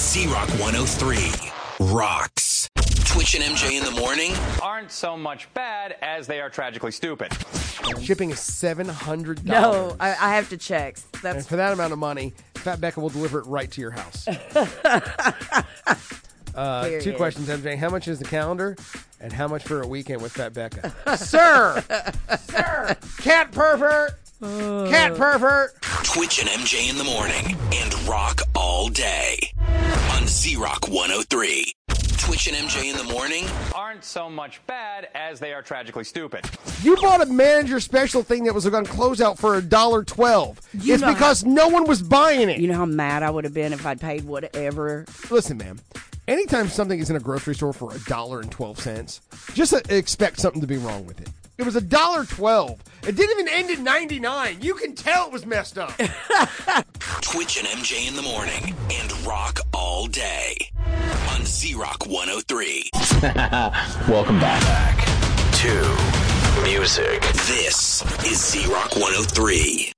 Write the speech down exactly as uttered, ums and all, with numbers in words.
Z-Rock one oh three rocks. Twitch and M J in the morning aren't so much bad as they are tragically stupid. Shipping is seven hundred dollars. No, I, I have to check. That's And for that amount of money, Fat Becca will deliver it right to your house. uh, two questions, M J. How much is the calendar? And how much for a weekend with Fat Becca? Sir! Sir! Cat pervert! Cat pervert! Twitch and M J in the morning and rock all day on Z-Rock one oh three. Twitch and M J in the morning aren't so much bad as they are tragically stupid. You bought a manager special thing that was on closeout for one dollar twelve. You It's know because no one was buying it. You know how mad I would have been if I'd paid whatever. Listen, man. Anytime something is in a grocery store for one dollar and twelve cents, just uh, expect something to be wrong with it. It was one dollar twelve. It didn't even end in ninety-nine. You can tell it was messed up. Twitch and M J in the morning and rock all day on Z-Rock one oh three. Welcome back. back to music. This is Z-Rock one oh three.